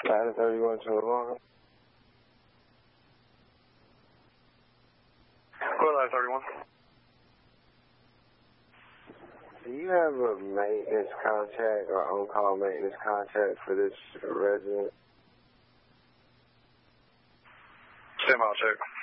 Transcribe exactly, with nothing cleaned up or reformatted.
Ladder thirty-one to alarm. Go ahead, Ladder thirty-one. Do you have a maintenance contact or on-call maintenance contact for this resident? Stand by, check.